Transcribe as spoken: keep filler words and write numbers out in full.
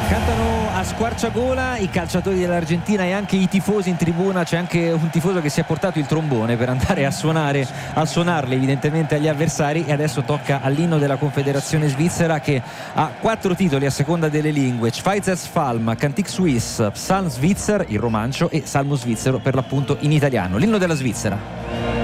Cantano a squarciagola i calciatori dell'Argentina e anche i tifosi in tribuna. C'è anche un tifoso che si è portato il trombone per andare a suonare a suonarli evidentemente agli avversari. E adesso tocca all'inno della Confederazione Svizzera, che ha quattro titoli a seconda delle lingue: Schweizers Psalm, Cantique Suisse, Psalm Svitzer, il romancio, e Salmo svizzero per l'appunto in italiano. L'inno della Svizzera.